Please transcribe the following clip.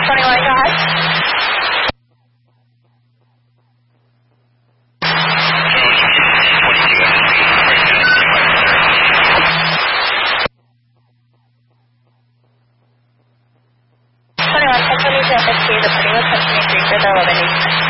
21, go ahead. Departing with Company 3 for the 11 8.